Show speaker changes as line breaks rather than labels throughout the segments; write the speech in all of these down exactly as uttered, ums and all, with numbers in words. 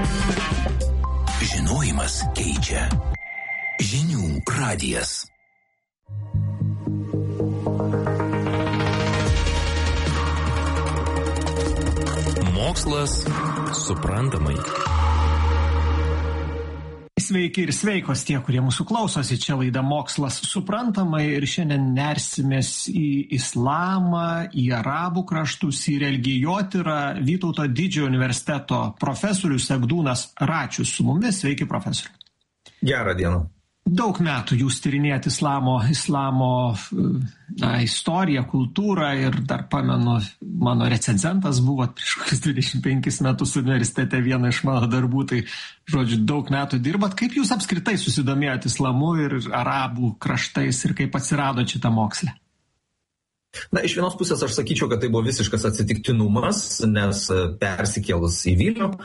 Žinojimas keičia. Žinių radijas. Mokslas suprantamai.
Sveiki ir sveikos tie, kurie mūsų klausosi. Čia laida Mokslas suprantamai ir šiandien nersimės į islamą, į arabų kraštus, į religijotyrą. Vytauto Didžiojo universiteto profesorius Egdūnas Račius su mumis. Sveiki, profesoriu.
Gerą dieną.
Daug metų jūs tyrinėjat islamo, islamo na, istoriją, kultūrą ir dar pamenu, mano recenzentas buvo prieš kokius dvidešimt penkis metus universitete vieno iš mano darbų, tai žodžiu, daug metų dirbat. Kaip jūs apskritai susidomėjot islamu ir arabų kraštais ir kaip atsirado šitą mokslę?
Na, iš vienos pusės aš sakyčiau, kad tai buvo visiškas atsitiktinumas, nes persikėlus į Vilnių,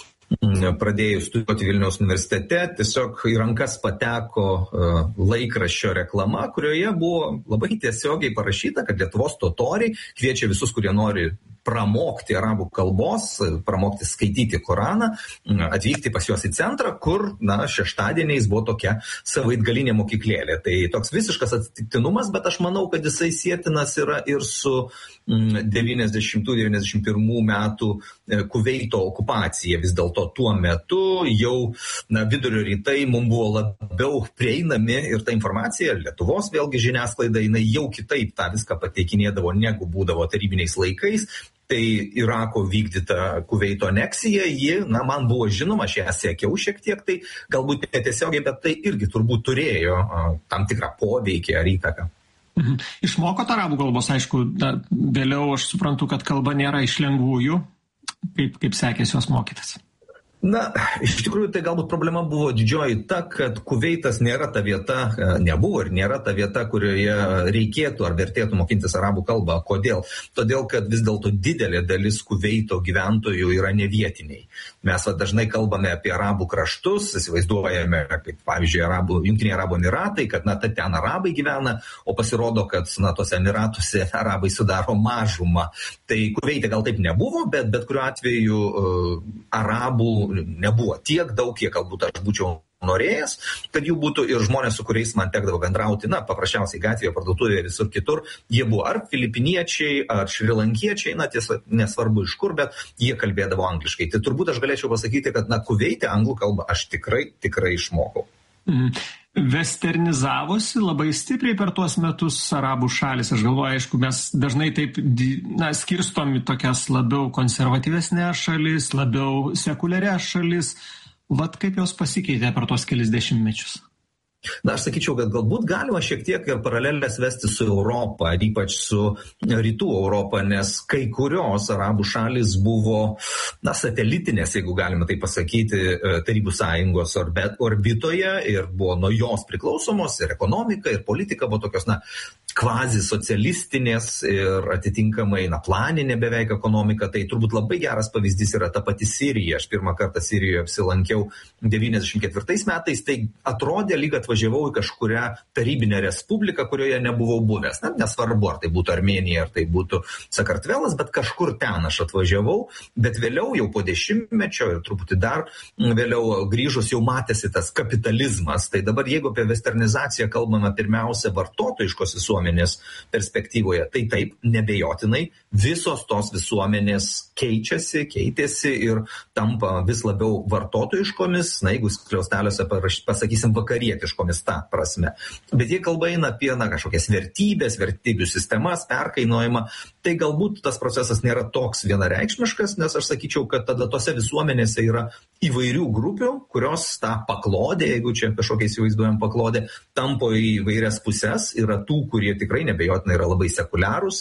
pradėjus studijuoti Vilniaus universitete, tiesiog į rankas pateko uh, laikraščio reklama, kurioje buvo labai tiesiogiai parašyta, kad Lietuvos totoriai kviečia visus, kurie nori pramokti arabų kalbos, pramokti skaityti Koraną, atvykti pas juos į centrą, kur, na, šeštadieniais buvo tokia savaitgalinė mokyklėlė. Tai toks visiškas atsitiktinumas, bet aš manau, kad jisai sietinas yra ir su devyniasdešimtų devyniasdešimt pirmų metų Kuveito okupacija. Vis dėlto tuo metu jau, na, vidurio rytai mums buvo labiau prieinami ir ta informacija, Lietuvos vėlgi žiniasklaida, jinai jau kitaip tą viską pateikinėdavo, negu būdavo tarybiniais laikais. Tai Irako vykdyta Kuveito aneksija, ji, na, man buvo žinoma, aš ją siekiau šiek tiek, tai galbūt netiesiogiai, bet tai irgi turbūt turėjo a, tam tikrą poveikį ar įtaką.
Mhm. Išmokot arabų kalbos, aišku, da, vėliau aš suprantu, kad kalba nėra iš lengvųjų. Kaip, kaip sekėsi jos mokytis?
Na, iš tikrųjų, tai galbūt problema buvo didžioji ta, kad Kuveitas nėra ta vieta, nebuvo ir nėra ta vieta, kurioje reikėtų ar vertėtų mokintis arabų kalbą. Kodėl? Todėl, kad vis dėlto didelė dalis Kuveito gyventojų yra nevietiniai. Mes va, dažnai kalbame apie arabų kraštus, įsivaizduojame, kaip pavyzdžiui, arabų, Jungtiniai Arabų Emiratai, kad na, ten arabai gyvena, o pasirodo, kad na, tose Emiratuose arabai sudaro mažumą. Tai Kuveite gal taip nebuvo, bet bet kuriuo atveju uh, arabų nebuvo tiek daug, kiek galbūt aš būčiau norėjęs, kad jų būtų ir žmonės, su kuriais man tekdavo bendrauti, na, paprasčiausiai gatvėje, parduotuvėje, visur kitur, jie buvo ar filipiniečiai, ar šrilankiečiai, na, tiesa, nesvarbu iš kur, bet jie kalbėdavo angliškai. Tai turbūt aš galėčiau pasakyti, kad, na, Kuveite anglų kalbą aš tikrai, tikrai išmokau.
Mm. Westernizavosi labai stipriai per tuos metus arabų šalis. Aš galvoju, aišku, mes dažnai taip na, skirstom į tokias labiau konservatyvesnės šalis, labiau sekuliarias šalis. Vat kaip jos pasikeitė per tuos kelis dešimtmečius?
Na, aš sakyčiau, kad galbūt galima šiek tiek ir paralelės vesti su Europą, ypač su rytų Europą, nes kai kurios arabų šalis buvo, na, satelitinės, jeigu galima tai pasakyti, Tarybų sąjungos orbitoje ir buvo nuo jos priklausomos ir ekonomika, ir politika buvo tokios, na, kvazi socialistinės ir atitinkamai, na, planinė beveik ekonomika. Tai turbūt labai geras pavyzdys yra ta pati Sirija. Aš pirmą kartą Sirijoje apsilankiau devyniasdešimt ketvirtais metais, tai atrodė lyg atvažiavau į kažkurią tarybinę respubliką, kurioje nebuvau buvęs. Na, nesvarbu, ar tai būtų Armėnija, ar tai būtų Sakartvelas, bet kažkur ten aš atvažiavau, bet vėliau jau po dešimtmečio ir truputį dar vėliau grįžus jau matėsi tas kapitalizmas. Tai dabar, jeigu apie westernizaciją kalbame pirmiausia vartotojiškos visuomenės perspektyvoje, tai taip, nebejotinai, visos tos visuomenės keičiasi, keitėsi ir tampa vis labiau vartotojiškomis, na, jeigu skliausteliuose pasakysim vakarietiškomis tą prasme. Bet jei kalba eina apie na, kažkokias vertybės, vertybių sistemas, perkainojimą, tai galbūt tas procesas nėra toks vienareikšmiškas, nes aš sakyčiau, kad tada tose visuomenėse yra įvairių grupių, kurios tą paklodę, jeigu čia kažkokiai įsivaizduojam paklodę, tampo į įvairias pusės, yra tų, kurie tikrai nebejotinai yra labai sekuliarūs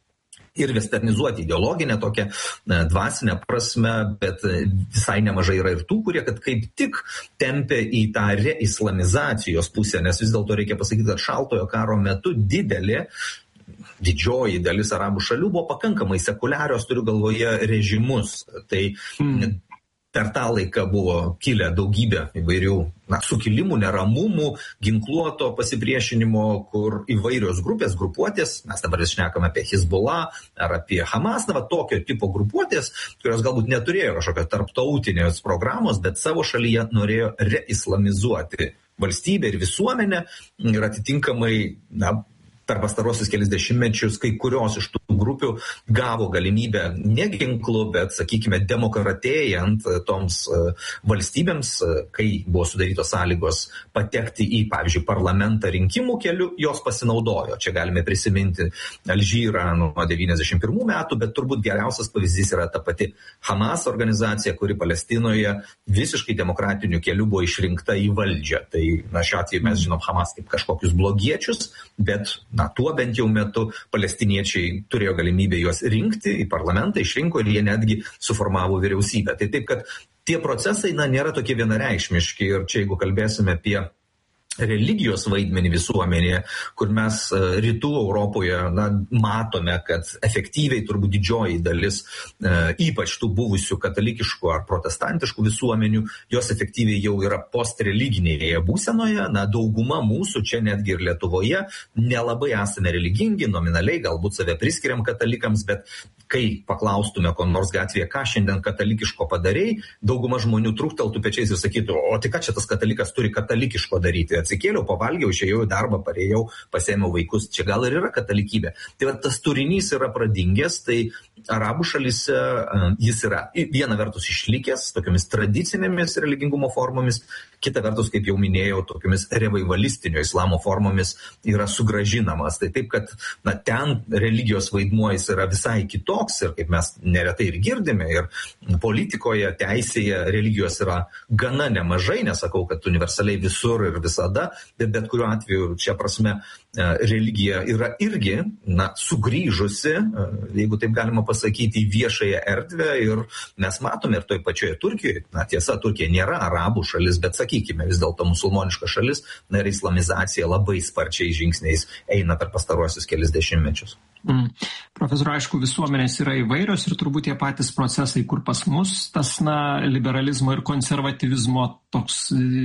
ir westernizuoti ideologinę tokią dvasinę prasme, bet visai nemažai yra ir tų, kurie kad kaip tik tempia į tą reislamizacijos pusę, nes vis dėlto reikia pasakyti, kad šaltojo karo metu didelė didžioji dalis arabų šalių buvo pakankamai sekuliarios, turiu galvoje režimus. Tai mm. per tą laiką buvo kilę daugybė įvairių na, sukilimų, neramumų, ginkluoto pasipriešinimo, kur įvairios grupės, grupuotės, mes dabar vis šnekame apie Hezbollah ar apie Hamas, na, va, tokio tipo grupuotės, kurios galbūt neturėjo kažkokios tarptautinės programos, bet savo šalyje norėjo reislamizuoti valstybę ir visuomenę ir atitinkamai, na, per pastarosius kelis dešimtmečius kai kurios iš tų grupių gavo galimybę ne ginklu, bet, sakykime, demokratėjant toms valstybėms, kai buvo sudarytos sąlygos patekti į, pavyzdžiui, parlamentą rinkimų keliu, jos pasinaudojo. Čia galime prisiminti Alžyrą nuo devyniasdešimt pirmų metų, bet turbūt geriausias pavyzdys yra ta pati Hamas organizacija, kuri Palestinoje visiškai demokratiniu keliu buvo išrinkta į valdžią. Tai, na, šiuo atveju mes žinom Hamas kaip kažkokius blogiečius, bet na, tuo bent jau metu palestiniečiai turėjo galimybę juos rinkti į parlamentą, išrinko ir jie netgi suformavo vyriausybę. Tai taip, kad tie procesai, na, nėra tokie vienareikšmiški ir čia, jeigu kalbėsime apie religijos vaidmenį visuomenėje, kur mes rytų Europoje na, matome, kad efektyviai turbūt didžioji dalis, e, ypač tų buvusių katalikiškų ar protestantiškų visuomenių, jos efektyviai jau yra postreliginėje būsenoje. Na, dauguma mūsų čia netgi ir Lietuvoje nelabai esame religingi, nominaliai galbūt save priskiriam katalikams, bet kai paklaustume ko nors gatvėje, ką šiandien katalikiško padarei, dauguma žmonių trūkteltų pečiais ir sakytų, o tai ką čia tas katalikas turi katalikiško daryti? Atsikėliau, pavalgiau, išėjau į darbą, parėjau, pasėmiau vaikus, čia gal ir yra katalikybė. Tai va, tas turinys yra pradingęs, tai arabų šalyse jis yra viena vertus išlikęs tokiamis tradicinėmis religingumo formomis, kita vertus, kaip jau minėjau, tokiamis revaivalistinio islamo formomis yra sugražinamas. Tai taip, kad na, ten religijos vaidmuo jis yra visai kitoks ir kaip mes neretai ir girdime, ir politikoje, teisėje religijos yra gana nemažai, nesakau, kad universaliai visur ir visada, bet bet kuriuo atveju čia prasme religija yra irgi na, sugrįžusi, jeigu taip galima pasakyti, į viešąją erdvę ir mes matome ir toj pačioje Turkijoje, na tiesa, Turkija nėra arabų šalis, bet sakykime, vis dėlto musulmoniška šalis, na ir islamizacija labai sparčiai žingsniais eina per pastaruosius kelis dešimtmečius.
Mm. Profesor, aišku, visuomenės yra įvairios ir turbūt tie patys procesai, kur pas mus tas na, liberalizmo ir konservatyvizmo toks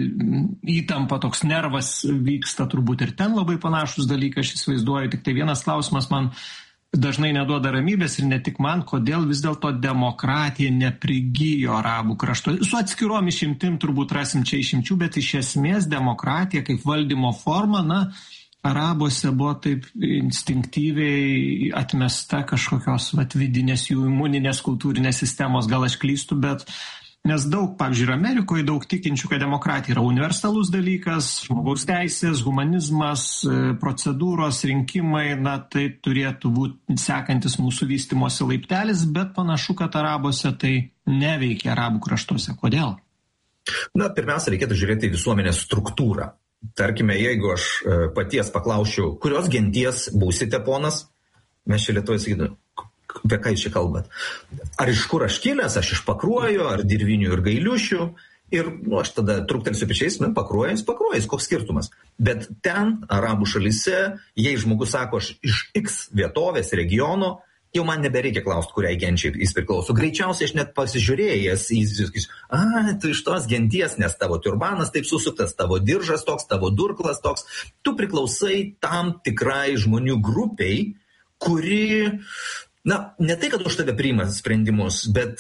įtampa, toks nervas vyksta, turbūt ir ten labai panašus dalykai, aš įsivaizduoju. Tik tai vienas klausimas man dažnai neduoda ramybės ir ne tik man, kodėl vis dėlto demokratija neprigijo arabų krašto. Su atskirom išimtim turbūt rasim čia išimčių, bet iš esmės demokratija kaip valdymo forma, na, arabuose buvo taip instinktyviai atmesta kažkokios vat, vidinės jų imuninės kultūrinės sistemos, gal aš klystu, bet nes daug, pavyzdžiui, ir Amerikoje daug tikinčių, kad demokratija yra universalus dalykas, žmogaus teisės, humanizmas, procedūros, rinkimai, na tai turėtų būti sekantis mūsų vystymosi laiptelis, bet panašu, kad arabuose tai neveikia arabų kraštuose. Kodėl?
Na, pirmiausia, reikėtų žiūrėti į visuomenės struktūrą. Tarkime, jeigu aš paties paklausčiau, kurios genties būsite ponas, mes čia Lietuvoje sakytume, apie ką jūs čia kalbat? Ar iš kur aš kilęs, aš iš Pakruojo, ar Dirvinių ir Gailiušių, ir nu, aš tada truktelsiu pečiais, nu, Pakruojas, Pakruojas, koks skirtumas. Bet ten, arabų šalyse, jei žmogus sako, aš iš X vietovės, regiono, jau man nebereikia klausti, kuriai genčiai jis priklauso. Greičiausiai aš net pasižiūrėjęs, jis sakysiu, a, tu iš tos genties, nes tavo turbanas taip susuktas, tavo diržas toks, tavo durklas toks. Tu priklausai tam tikrai žmonių grupiai, kuri, na, ne tai, kad už tave priima sprendimus, bet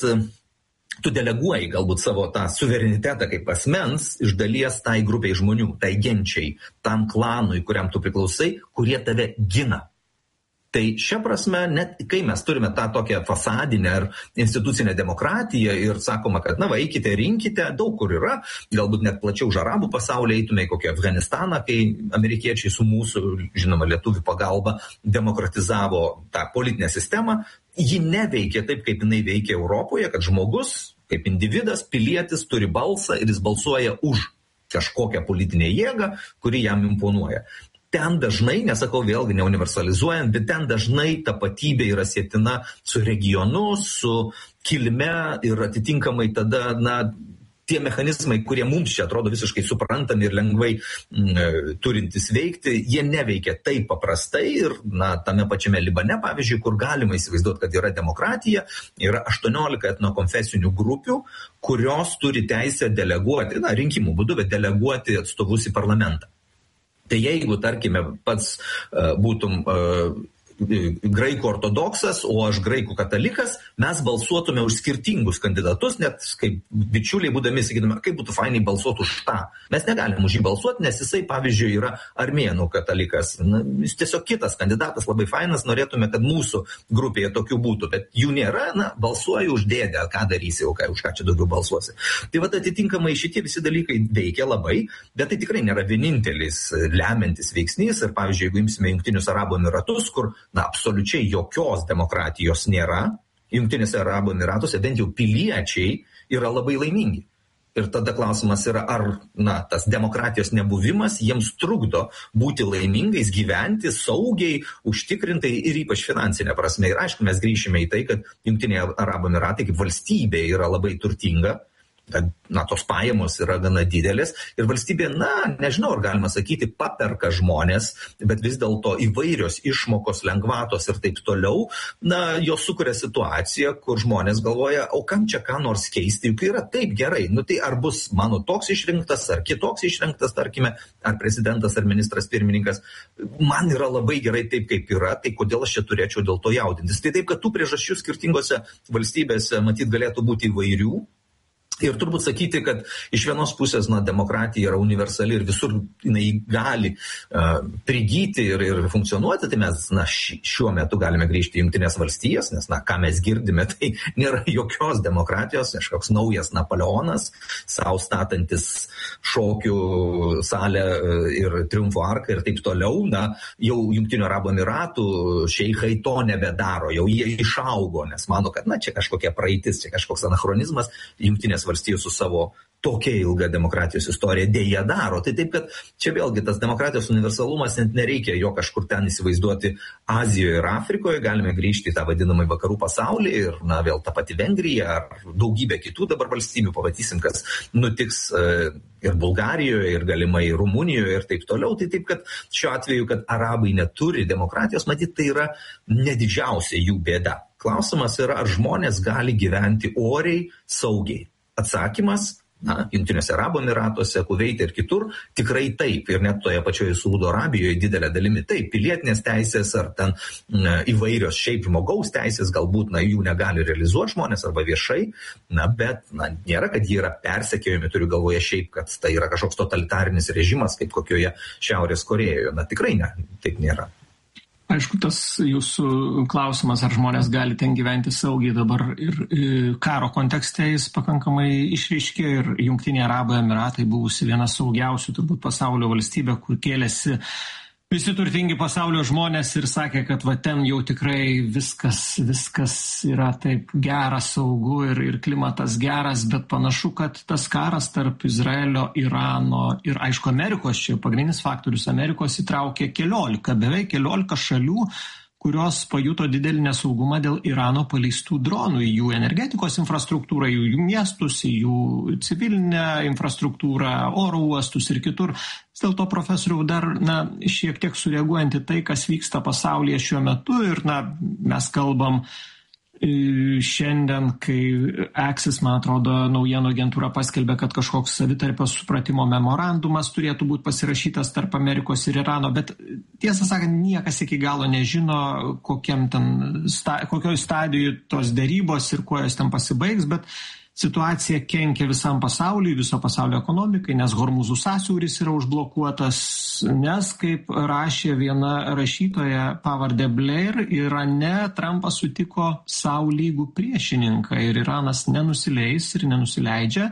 tu deleguoji galbūt savo tą suverenitetą kaip asmens iš dalies tai grupiai žmonių, tai genčiai, tam klanui, kuriam tu priklausai, kurie tave gina. Tai šia prasme, net kai mes turime tą tokią fasadinę ar institucinę demokratiją ir sakoma, kad na, va, eikite, rinkite, daug kur yra, galbūt net plačiau už arabų pasaulį eitume į kokį Afganistaną, kai amerikiečiai su mūsų, žinoma, lietuvių pagalba demokratizavo tą politinę sistemą, ji neveikia taip, kaip jinai veikia Europoje, kad žmogus, kaip individas, pilietis turi balsą ir jis balsuoja už kažkokią politinę jėgą, kuri jam imponuoja. Ten dažnai, nesakau vėlgi neuniversalizuojant, bet ten dažnai tapatybė yra sietina su regionu, su kilme ir atitinkamai tada, na, tie mechanizmai, kurie mums čia atrodo visiškai suprantami ir lengvai m, turintys veikti, jie neveikia taip paprastai ir na, tame pačiame Libane, pavyzdžiui, kur galima įsivaizduoti, kad yra demokratija, yra aštuoniolika etnokonfesinių grupių, kurios turi teisę deleguoti, na, rinkimų būdu, bet deleguoti atstovus į parlamentą. Tai jeigu, tarkime, pats uh, būtum uh, graikų ortodoksas, o aš graikų katalikas, mes balsuotume už skirtingus kandidatus, net kaip bičiuliai būdami, sakytume, kaip būtų fainai balsuoti už tą. Mes negalim už jį balsuoti, nes jisai, pavyzdžiui, yra armėnų katalikas. Na, jis tiesiog kitas kandidatas, labai fainas, norėtume, kad mūsų grupėje tokių būtų, bet jų nėra, na, balsuoju už dėdę, ką darysi, o ką, už ką čia daugiau balsuosi. Tai va, atitinkamai šitie visi dalykai veikia labai, bet tai tikrai nėra vienintelis lemiantis veiksnys. Ir, pavyzdžiui, jeigu imsime Jungtinius Arabų Emiratus, kur na, absoliučiai jokios demokratijos nėra, Jungtinėse Arabų Emiratuose bent jau piliečiai yra labai laimingi. Ir tada klausimas yra, ar na, tas demokratijos nebuvimas jiems trukdo būti laimingais, gyventi saugiai, užtikrintai ir ypač finansinė prasme. Ir aišku, mes grįšime į tai, kad Jungtiniai Arabų Emiratai kaip valstybė yra labai turtinga, kad na, tos pajamos yra gana didelės ir valstybė, na, nežinau, ar galima sakyti, paperka žmonės, bet vis dėlto įvairios išmokos, lengvatos ir taip toliau, na, jos sukuria situaciją, kur žmonės galvoja, o kam čia ką nors keisti, juk yra taip gerai, nu tai ar bus mano toks išrinktas, ar kitoks išrinktas, tarkime, ar prezidentas, ar ministras pirmininkas, man yra labai gerai taip, kaip yra, tai kodėl aš čia turėčiau dėl to jaudintis. Tai taip, kad tų priežasčių skirtingose valstybėse, matyt, galėtų būti įvairių. Ir turbūt sakyti, kad iš vienos pusės na, demokratija yra universali ir visur jinai gali uh, prigyti ir, ir funkcionuoti, tai mes na, ši, šiuo metu galime grįžti į Jungtinės valstijas, nes na, ką mes girdime, tai nėra jokios demokratijos, kažkoks naujas Napoleonas, savo statantis šokių salę ir triumfo arką ir taip toliau. Na, jau Jungtinių Arabų Emiratų šeichai to nebedaro, jau jie išaugo, nes mano, kad na, čia kažkokia praeitis, čia kažkoks anachronizmas. Jungtinės valstijos su savo tokia ilga demokratijos istorija dėja daro. Tai taip, kad čia vėlgi tas demokratijos universalumas, net nereikia jo kažkur ten įsivaizduoti Azijoje ir Afrikoje, galime grįžti į tą vadinamą vakarų pasaulį ir na, vėl ta pati Vengrija ar daugybė kitų dabar valstybių, pamatysim, kas nutiks ir Bulgarijoje, ir galimai Rumunijoje ir taip toliau. Tai taip, kad šiuo atveju, kad arabai neturi demokratijos, matyt, tai yra nedidžiausia jų bėda. Klausimas yra, ar žmonės gali gyventi oriai, saugiai. Atsakymas, na, Jungtinėse Arabų Emiratuose, Kuveite ir kitur, tikrai taip. Ir net toje pačioje Saudo Arabijoje didelė dalimi taip. Pilietinės teisės ar ten na, įvairios šiaip žmogaus teisės, galbūt na, jų negali realizuoti žmonės arba viešai, na, bet na, nėra, kad jie yra persekiojami, turiu galvoje šiaip, kad tai yra kažkoks totalitarinis režimas, kaip kokioje Šiaurės Korėjoje. Na, tikrai ne, taip nėra.
Aišku, tas jūsų klausimas, ar žmonės gali ten gyventi saugiai dabar ir, ir karo kontekste jis pakankamai išryškėjo ir Jungtiniai Arabų Emiratai buvusi viena saugiausių turbūt pasaulio valstybė, kur kėlėsi visi turtingi pasaulio žmonės ir sakė, kad va ten jau tikrai viskas, viskas yra taip geras, saugu ir, ir klimatas geras, bet panašu, kad tas karas tarp Izraelio, Irano ir aišku Amerikos, čia pagrindinis faktorius, Amerikos įtraukė keliolika, beveik keliolika šalių, kurios pajuto didelį nesaugumą dėl Irano paleistų dronų į jų energetikos infrastruktūrą, į jų miestus, į jų civilinę infrastruktūrą, oro uostus ir kitur. Dėl to, profesoriau, dar na, šiek tiek sureaguojant į tai, kas vyksta pasaulyje šiuo metu ir na, mes kalbam šiandien, kai Axis, man atrodo, naujienų agentūra paskelbė, kad kažkoks savitarpio supratimo memorandumas turėtų būti pasirašytas tarp Amerikos ir Irano, bet tiesą sakant, niekas iki galo nežino, kokiam ten, sta, kokioj stadijoj tos dėrybos ir kuo jos ten pasibaigs, bet situacija kenkia visam pasauliui, viso pasaulio ekonomikai, nes Hormuzų sąsiauris yra užblokuotas, nes, kaip rašė viena rašytoja pavardė Blair, Irane Trumpas sutiko sau lygų priešininką ir Iranas nenusileis ir nenusileidžia,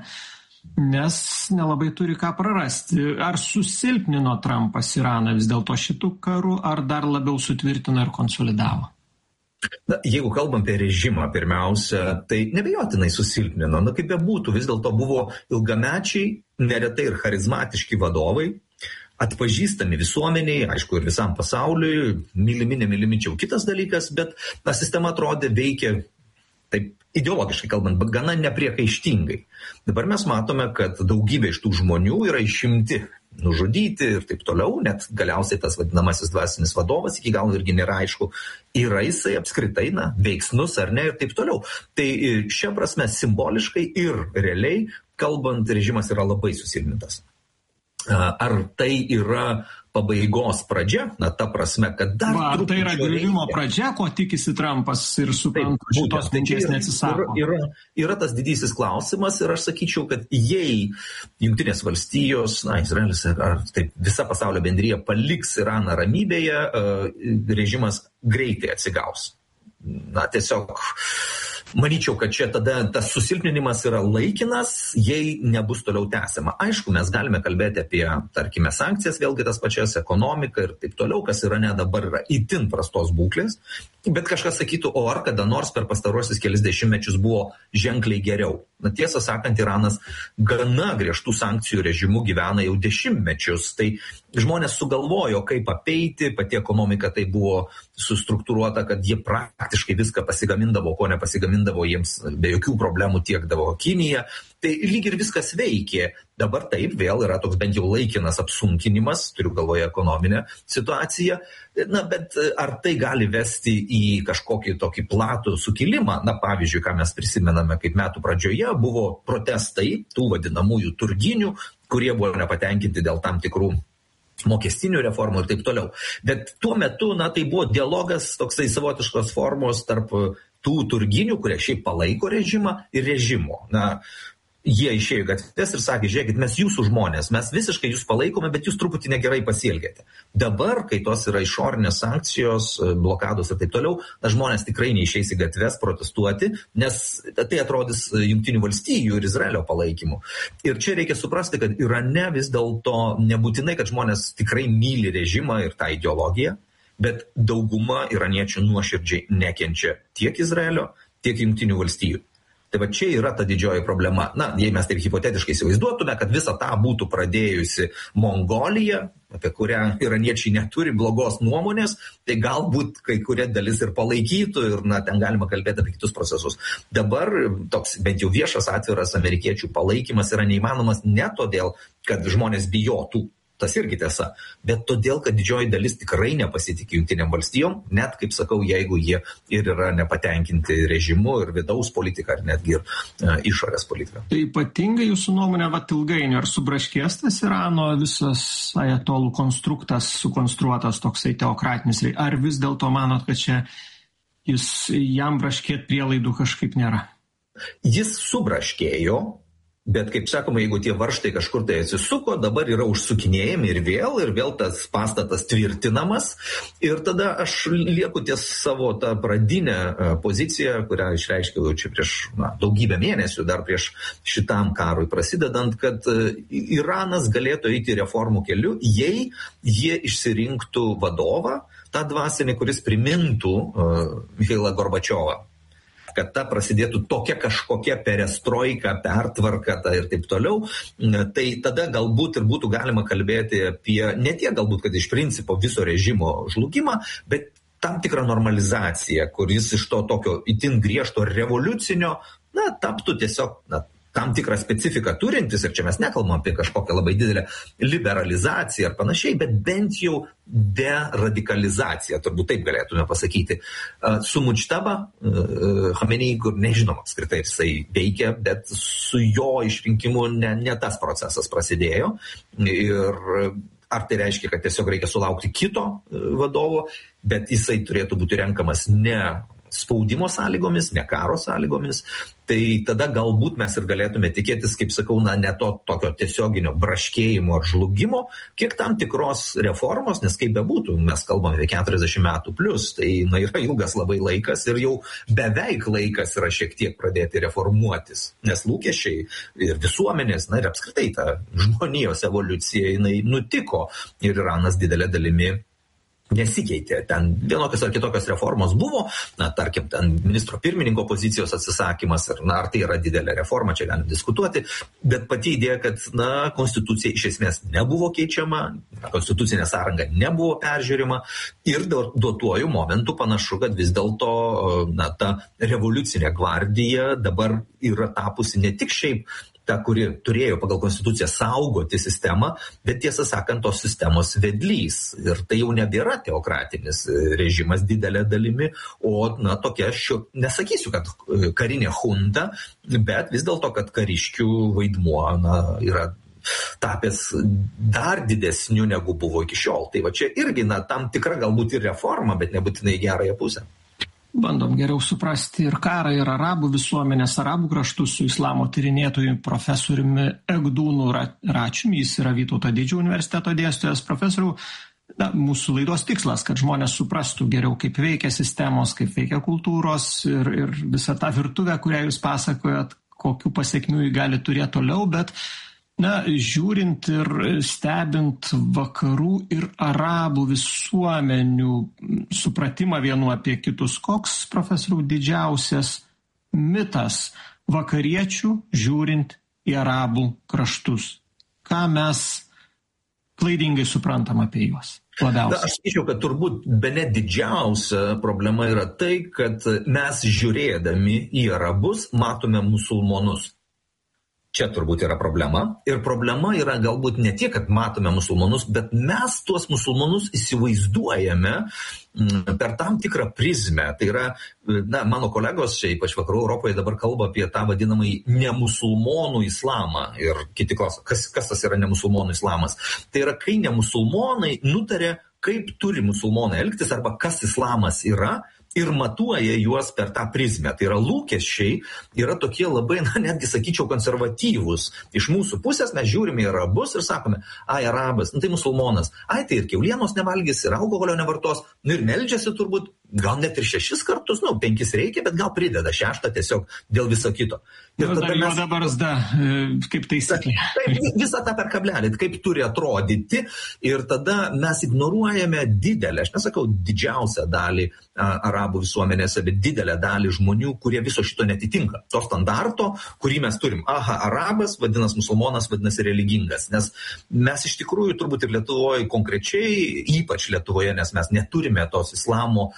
nes nelabai turi ką prarasti. Ar susilpnino Trumpas Iraną vis dėlto šitų karų, ar dar labiau sutvirtino ir konsolidavo?
Na, jeigu kalbam apie režimą pirmiausia, tai nebejotinai susilpnino. Na, kaip bebūtų, vis dėlto buvo ilgamečiai, neretai ir charizmatiški vadovai, atpažįstami visuomeniai, aišku, ir visam pasauliui, mylimi, nemylimi čia kitas dalykas, bet ta sistema atrodė veikia taip ideologiškai kalbant, bet gana nepriekaištingai. Dabar mes matome, kad daugybė iš tų žmonių yra išimti, nužudyti ir taip toliau, net galiausiai tas vadinamasis dvasinis vadovas iki galo irgi nėra aišku, yra jisai apskritai, na, veiksnus ar ne ir taip toliau. Tai šia prasme simboliškai ir realiai kalbant, režimas yra labai susilpnintas. Ar tai yra pabaigos pradžia, na, ta prasme, kad dar...
Va, ar tai yra griuvimo pradžia, ko tikisi Trumpas ir suprantu, šitos minties neatsisako?
Yra, yra, yra tas didysis klausimas ir aš sakyčiau, kad jei Jungtinės valstijos, na, Izraelis ar taip visa pasaulio bendrija paliks Iraną ramybėje, režimas greitai atsigaus. Na, tiesiog... Manyčiau, kad čia tada tas susilpninimas yra laikinas, jei nebus toliau tęsiama. Aišku, mes galime kalbėti apie, tarkime, sankcijas, vėlgi tas pačias, ekonomiką ir taip toliau, kas Irane dabar yra itin prastos būklės, bet kažkas sakytų, o ar kada nors per pastaruosius kelis dešimtmečius buvo ženkliai geriau. Na, tiesą sakant, Iranas gana griežtų sankcijų režimų gyvena jau dešimtmečius, tai žmonės sugalvojo, kaip apeiti, pati ekonomika tai buvo sustruktūruota, kad jie praktiškai viską pasigamindavo, ko nepasigamindavo, jiems be jokių problemų tiekdavo Kinija. Tai lyg ir viskas veikė. Dabar taip vėl yra toks bent jau laikinas apsunkinimas, turiu galvoje ekonominę situaciją. Na, bet ar tai gali vesti į kažkokį tokį platų sukilimą? Na, pavyzdžiui, ką mes prisimename, kaip metų pradžioje buvo protestai tų vadinamųjų turginių, kurie buvo nepatenkinti dėl tam tikrų mokestinių reformų ir taip toliau. Bet tuo metu, na, tai buvo dialogas toksai savotiškos formos tarp tų turginių, kurie šiaip palaiko režimą ir režimo. Na, jie išėjo gatves ir sakė, žiūrėkit, mes jūsų žmonės, mes visiškai jūs palaikome, bet jūs truputį negerai pasielgėte. Dabar, kai tos yra išorinės sankcijos, blokados ir taip toliau, na, žmonės tikrai neišeis į gatves protestuoti, nes tai atrodys Jungtinių valstijų ir Izraelio palaikymu. Ir čia reikia suprasti, kad Irane vis dėlto nebūtinai, kad žmonės tikrai myli režimą ir tą ideologiją, bet dauguma iraniečių nuoširdžiai nekenčia tiek Izraelio, tiek Jungtinių valstijų. Tai va čia yra ta didžioji problema. Na, jei mes taip hipotetiškai įsivaizduotume, kad visą tą būtų pradėjusi Mongolija, apie kurią iraniečiai neturi blogos nuomonės, tai galbūt kai kuria dalis ir palaikytų ir, na, ten galima kalbėti apie kitus procesus. Dabar toks bent jau viešas atviras amerikiečių palaikymas yra neįmanomas ne todėl, kad žmonės bijotų. Tas irgi tiesa, bet todėl, kad didžioji dalis tikrai nepasitikė Jungtinėm valstijom, net, kaip sakau, jeigu jie ir yra nepatenkinti režimu ir vidaus politika, ar netgi ir e, išorės politika.
Tai ypatingai jūsų nuomonė, vat ilgainiui, ar subraškės tas Irano visas ajatolų konstruktas, sukonstruotas toksai teokratinis, ar vis dėlto manot, kad čia jis jam braškėt prielaidų kažkaip nėra?
Jis subraškėjo. Bet, kaip sakoma, jeigu tie varžtai kažkur tai atsisuko, dabar yra užsukinėjami ir vėl, ir vėl tas pastatas tvirtinamas. Ir tada aš lieku ties savo tą pradinę poziciją, kurią išreiškiau čia prieš na, daugybę mėnesių, dar prieš šitam karui prasidedant, kad Iranas galėtų eiti reformų keliu, jei jie išsirinktų vadovą, tą dvasinį, kuris primintų uh, Michailą Gorbačiovą. Kad ta prasidėtų tokia kažkokia perestroika, pertvarka ir taip toliau, tai tada galbūt ir būtų galima kalbėti apie ne tiek galbūt, kad iš principo viso režimo žlugimą, bet tam tikrą normalizaciją, kuris iš to tokio itin griežto revoliucinio, na, taptų tiesiog, na, tam tikrą specifiką turintis, ir čia mes nekalbam apie kažkokią labai didelę liberalizaciją ar panašiai, bet bent jau deradikalizaciją, turbūt taip galėtume pasakyti. Su Mudžtaba Chamenei, kur nežinom apskritai jisai veikia, bet su jo išrinkimu ne, ne tas procesas prasidėjo. Ir ar tai reiškia, kad tiesiog reikia sulaukti kito vadovo, bet jisai turėtų būti renkamas ne spaudimo sąlygomis, ne karo sąlygomis, tai tada galbūt mes ir galėtume tikėtis, kaip sakau, na, ne to tokio tiesioginio braškėjimo ar žlugimo, kiek tam tikros reformos, nes kaip bebūtų, mes kalbame apie keturiasdešimt metų plus, tai na, yra ilgas labai laikas ir jau beveik laikas yra šiek tiek pradėti reformuotis, nes lūkesčiai ir visuomenės, na ir apskritai ta žmonijos evoliucija, jinai nutiko ir Iranas didelė dalimi nesikeitė. Ten vienokios ar kitokios reformos buvo, na, tarkim, ten ministro pirmininko pozicijos atsisakymas, ar, na, ar tai yra didelė reforma, čia galim diskutuoti, bet pati idėja, kad, na, konstitucija iš esmės nebuvo keičiama, konstitucinė sąranga nebuvo peržiūrima ir duotuoju momentu panašu, kad vis dėlto, na, ta revoliucinė gvardija dabar yra tapusi ne tik šiaip ta, kuri turėjo pagal konstituciją saugoti sistemą, bet tiesą sakant, tos sistemos vedlys. Ir tai jau nebėra teokratinis režimas didelė dalimi, o, na, tokia, šio, nesakysiu, kad karinė junta, bet vis dėlto, kad kariškių vaidmuo, na, yra tapęs dar didesniu negu buvo iki šiol. Tai va čia irgi, na, tam tikra galbūt ir reforma, bet nebūtinai gerąją pusę.
Bandom geriau suprasti ir karą, ir arabų visuomenės, arabų kraštus su islamo tyrinėtoju profesoriumi Egdūnu Račiumi. Jis yra Vytauto Didžiojo universiteto dėstytojas. Profesoriau, na, mūsų laidos tikslas, kad žmonės suprastų geriau, kaip veikia sistemos, kaip veikia kultūros ir, ir visą tą virtuvę, kurią jūs pasakojat, kokių pasiekmių jį gali turėti toliau, bet na, žiūrint ir stebint vakarų ir arabų visuomenių supratimą vienu apie kitus, koks, profesoriau, didžiausias mitas vakariečių žiūrint į arabų kraštus? Ką mes klaidingai suprantam apie juos labiausiai?
Na, aš sakyčiau, kad turbūt bene didžiausia problema yra tai, kad mes žiūrėdami į arabus matome musulmonus. Čia turbūt yra problema. Ir problema yra galbūt ne tiek, kad matome musulmonus, bet mes tuos musulmonus įsivaizduojame per tam tikrą prizmę. Tai yra, na, mano kolegos čia, ypač vakarų Europoje, dabar kalba apie tą vadinamąjį nemusulmonų islamą. Ir kiti klausia, kas, kas tas yra nemusulmonų islamas? Tai yra, kai nemusulmonai nutarė, kaip turi musulmonai elgtis arba kas islamas yra, ir matuoja juos per tą prizmę. Tai yra lūkesčiai, yra tokie labai, na, netgi sakyčiau, konservatyvūs. Iš mūsų pusės mes žiūrime į arabus ir sakome, ai, arabas, nu, tai musulmonas, ai, tai ir kiaulienos nevalgys, ir alkoholio nevartos, nu, ir meldžiasi turbūt, gal net ir šešis kartus, nu, penkis reikia, bet gal prideda šeštą tiesiog dėl viso kito. Ir
tada mes... juoda barzda, kaip taisyklė.
Taip, visą tą per kablelį, kaip turi atrodyti, ir tada mes ignoruojame didelę, aš nesakau didžiausią dalį a, arabų visuomenėse, bet didelę dalį žmonių, kurie viso šito netitinka. To standarto, kurį mes turim. Aha, arabas, vadinas musulmonas, vadinasi religingas. Nes mes iš tikrųjų turbūt ir Lietuvoje konkrečiai, ypač Lietuvoje, nes mes neturime tos islamo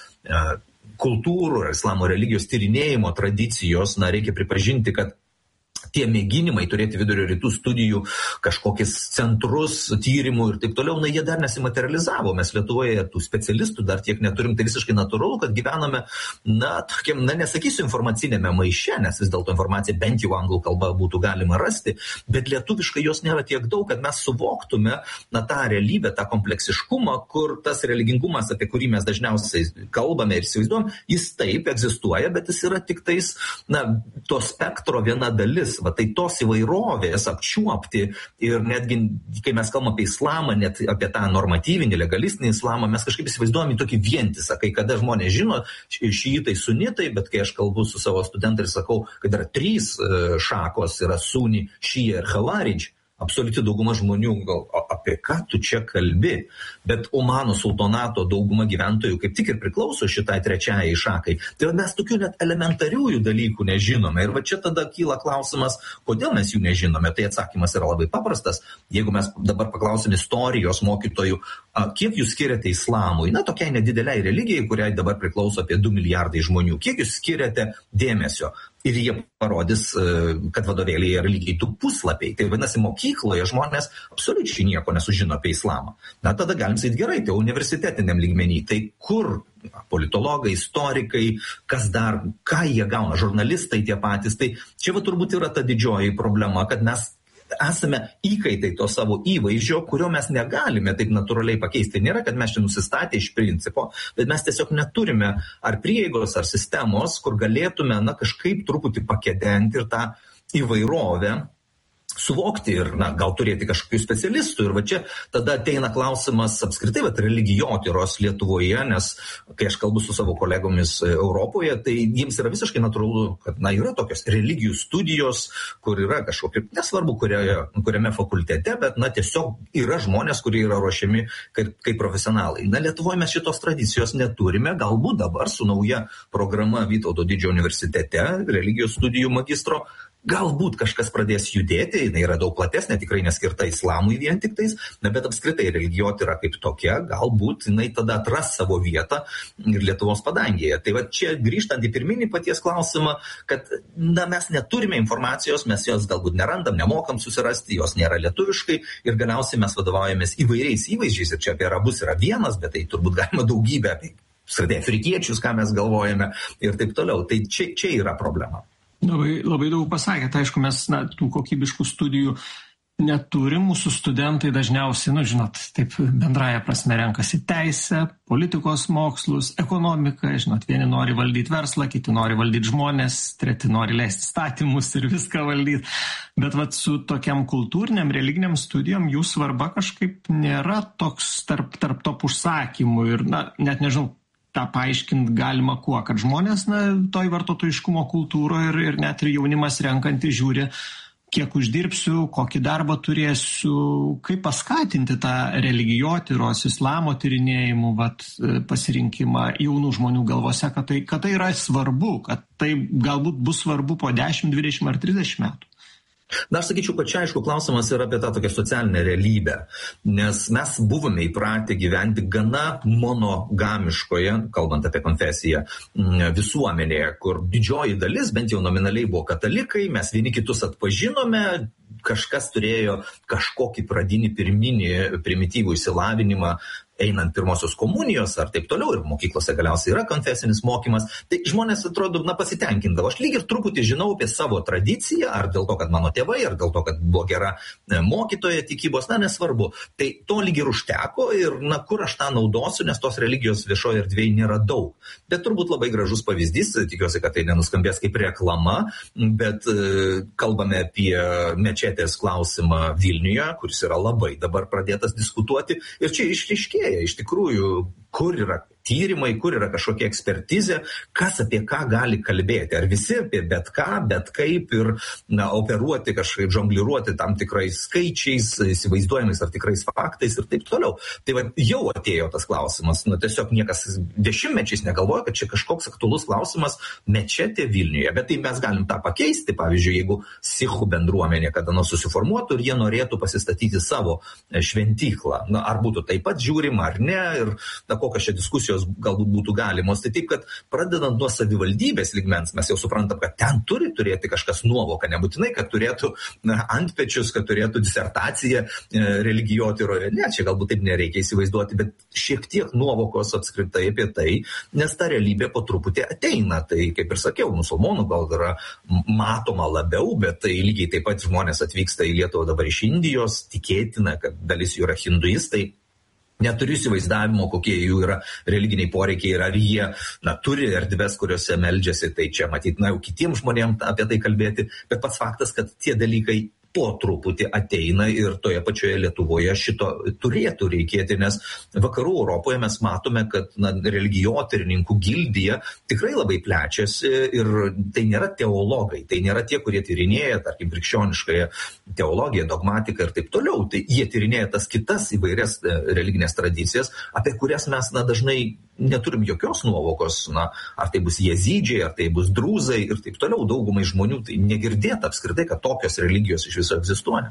kultūrų ir islamo religijos tyrinėjimo tradicijos, na, reikia pripažinti, kad tie mėginimai turėti vidurio rytų studijų, kažkokius centrus, tyrimų ir taip toliau, na, jie dar nesimaterializavo. Mes Lietuvoje tų specialistų dar tiek neturim, tai visiškai natūralu, kad gyvename, na, tokiam, na, nesakysiu informacinėme maiše, nes vis dėlto informacija bent jau anglų kalba būtų galima rasti, bet lietuviškai jos nėra tiek daug, kad mes suvoktume, na, tą realybę, tą kompleksiškumą, kur tas religingumas, apie kurį mes dažniausiai kalbame ir įsivaizduojam, jis taip egzistuoja, bet jis yra tik tais, na, to spektro viena dalis. Va, tai tos įvairovės apčiuopti ir netgi, kai mes kalbame apie islamą, net apie tą normatyvinį, legalistinį islamą, mes kažkaip įsivaizduojame tokį vientisą, kai kada žmonės žino šiitai, sunitai, bet kai aš kalbu su savo studentais ir sakau, kad yra trys šakos, yra suni, šija ir halaridž, absoliuti dauguma žmonių, gal apie ką tu čia kalbi, bet Omano sultonato dauguma gyventojų kaip tik ir priklauso šitai trečiajai šakai. Tai mes tokių net elementariųjų dalykų nežinome. Ir va čia tada kyla klausimas, kodėl mes jų nežinome. Tai atsakymas yra labai paprastas. Jeigu mes dabar paklausim istorijos mokytojų, kiek jūs skiriate islamui, na, tokiai nedideliai religijai, kuriai dabar priklauso apie du milijardai žmonių, kiek jūs skiriate dėmesio? Ir jie parodys, kad vadovėlyje yra lygiai tų puslapiai. Tai vadinasi, mokykloje žmonės absoliučiai nieko nesužino apie islamą. Na, tada galim sakyti gerai, tai universitetiniam lygmenį. Tai kur politologai, istorikai, kas dar, ką jie gauna, žurnalistai tie patys. Tai čia va turbūt yra ta didžioji problema, kad mes esame įkaitai to savo įvaizdžio, kurio mes negalime taip natūraliai pakeisti. Nėra, kad mes čia nusistatę iš principo, bet mes tiesiog neturime ar prieigos, ar sistemos, kur galėtume, na, kažkaip truputį pakedenti ir tą įvairovę suvokti ir, na, gal turėti kažkokių specialistų. Ir va čia tada ateina klausimas apskritai, bet religijotyros Lietuvoje, nes kai aš kalbu su savo kolegomis Europoje, tai jiems yra visiškai natūralu, kad, na, yra tokios religijų studijos, kur yra kažkokie, nesvarbu, kurioje, kuriame fakultete, bet, na, tiesiog yra žmonės, kurie yra ruošiami kaip, kaip profesionalai. Na, Lietuvoje mes šitos tradicijos neturime, galbūt dabar su nauja programa Vytauto Didžiojo universitete, religijos studijų magistro, galbūt kažkas pradės judėti, jinai yra daug platesnė, tikrai neskirta islamui vien tik tais, na, bet apskritai religijotyra kaip tokia, galbūt jinai tada atras savo vietą ir Lietuvos padangėje. Tai va čia grįžtant į pirminį paties klausimą, kad, na, mes neturime informacijos, mes jos galbūt nerandam, nemokam susirasti, jos nėra lietuviškai ir galiausiai mes vadovaujamės įvairiais įvaizdžiais ir čia apie arabus yra vienas, bet tai turbūt galima daugybę apie apskritai afrikiečius, ką mes galvojame ir taip toliau. Tai čia, čia yra problema.
Labai, labai daug pasakėte, aišku, mes na, tų kokybiškų studijų neturim, mūsų studentai dažniausiai, nu, žinot, taip bendraja prasme renkasi teisę, politikos mokslus, ekonomiką, žinot, vieni nori valdyti verslą, kiti nori valdyti žmonės, treti nori leisti statymus ir viską valdyti, bet vat su tokiam kultūriniam, religiniam studijom jų svarba kažkaip nėra toks tarp, tarp top užsakymų ir, na, net nežinau, tą paaiškinti galima kuo, kad žmonės, na, toj vartotojiškumo kultūroje ir, ir net ir jaunimas renkantį žiūri, kiek uždirbsiu, kokį darbą turėsiu, kaip paskatinti tą religijotyros, islamo tyrinėjimų vat, pasirinkimą jaunų žmonių galvose, kad tai, kad tai yra svarbu, kad tai galbūt bus svarbu po dešimt, dvidešimt ar trisdešimt metų.
Na, aš sakyčiau, kad čia, aišku, klausimas yra apie tą tokią socialinę realybę, nes mes buvome įpratę gyventi gana monogamiškoje, kalbant apie konfesiją, visuomenėje, kur didžioji dalis, bent jau nominaliai, buvo katalikai, mes vieni kitus atpažinome, kažkas turėjo kažkokį pradinį pirminį primityvų išsilavinimą, einant pirmosios komunijos ar taip toliau, ir mokyklose galiausiai yra konfesinis mokymas, tai žmonės atrodo, na, pasitenkindavo. Aš lyg ir truputį žinau apie savo tradiciją, ar dėl to, kad mano tėvai, ar dėl to, kad buvo gera mokytoja tikybos, na, nesvarbu. Tai to lyg ir užteko ir, na, kur aš tą naudosiu, nes tos religijos viešoje erdvėje nėra daug. Bet turbūt labai gražus pavyzdys, tikiuosi, kad tai nenuskambės kaip reklama, bet e, kalbame apie mečetės klausimą Vilniuje, kuris yra labai dabar pradėtas diskutuoti, ir čia išryškėja iš tikrųjų, kur yra tyrimai, kur yra kažkokia ekspertizė, kas apie ką gali kalbėti. Ar visi apie bet ką, bet kaip ir, na, operuoti, kažkaip žongliruoti tam tikrais skaičiais, įsivaizduojamais ar tikrais faktais ir taip toliau. Tai va, jau atėjo tas klausimas. Na, tiesiog niekas dešimtmečiais negalvoja, kad čia kažkoks aktualus klausimas mečetė Vilniuje. Bet tai mes galim tą pakeisti. Pavyzdžiui, jeigu sichų bendruomenė kada nors susiformuotų ir jie norėtų pasistatyti savo šventyklą. Na, ar būtų taip pat žiūrima ar ne, ir na, kokios čia diskusijos galbūt būtų galimos. Tai taip, kad pradedant nuo savivaldybės lygmens, mes jau suprantam, kad ten turi turėti kažkas nuovoką, nebūtinai, kad turėtų na, antpečius, kad turėtų disertaciją e, religijotyroje. Ne, čia galbūt taip nereikia įsivaizduoti, bet šiek tiek nuovokos apskritai apie tai, nes ta realybė po truputį ateina. Tai, kaip ir sakiau, musulmonų gal yra matoma labiau, bet tai lygiai taip pat žmonės atvyksta į Lietuvą dabar iš Indijos, tikėtina, kad dalis jų yra hinduistai. Neturiu įsivaizdavimo, kokie jų yra religiniai poreikiai ir ar jie na, turi erdves, kuriuose meldžiasi, tai čia matyt, na, jau kitiems žmonėms apie tai kalbėti, bet pats faktas, kad tie dalykai po truputį ateina ir toje pačioje Lietuvoje šito turėtų reikėti, nes vakarų Europoje mes matome, kad na, religijotyrininkų gildija tikrai labai plečiasi ir tai nėra teologai, tai nėra tie, kurie tyrinėja, tarkim, krikščioniškąją teologiją, dogmatiką ir taip toliau, tai jie tyrinėja tas kitas įvairias religinės tradicijas, apie kurias mes na, dažnai neturim jokios nuovokos, na, ar tai bus jezidžiai, ar tai bus drūzai ir taip toliau, daugumai žmonių tai negirdėta apskritai, kad tokios religijos iš viso egzistuoja.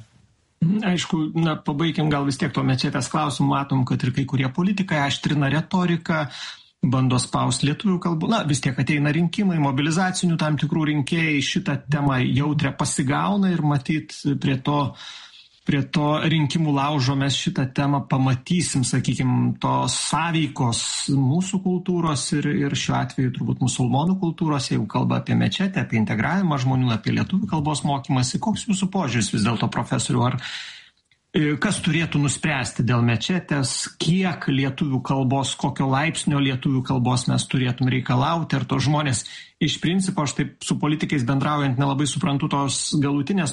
Aišku, na, pabaikim gal vis tiek to mečetės klausimų, matom, kad ir kai kurie politikai aštrina retoriką, bando spaust lietuvių kalbų, na, vis tiek ateina rinkimai, mobilizacinių tam tikrų rinkėjai šitą temą jautrę pasigauna ir matyt prie to Prie to rinkimų laužo mes šitą temą pamatysim, sakykim, tos sąveikos mūsų kultūros ir, ir šiuo atveju turbūt musulmonų kultūros, jeigu kalba apie mečetę, apie integravimą žmonių, apie lietuvių kalbos mokymąsi. Koks jūsų požiūris vis dėlto, profesorių, ar kas turėtų nuspręsti dėl mečetės, kiek lietuvių kalbos, kokio laipsnio lietuvių kalbos mes turėtum reikalauti, ar to žmonės iš principo, aš taip su politikais bendraujant nelabai suprantu tos galutinės